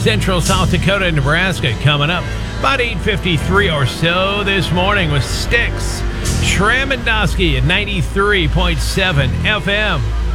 Central South Dakota and Nebraska coming up about 8:53 or so this morning with Styx. Tramendowski at 93.7 FM.